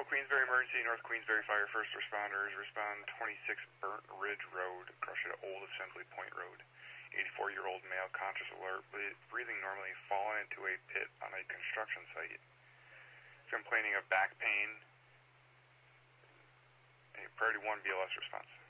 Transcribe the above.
Queensbury Emergency, North Queensbury Fire First Responders, respond 26 Burnt Ridge Road, Crusher to Old Assembly Point Road. 84-year-old male, conscious, alert, breathing normally, fallen into a pit on a construction site. Complaining of back pain. A priority 1 BLS response.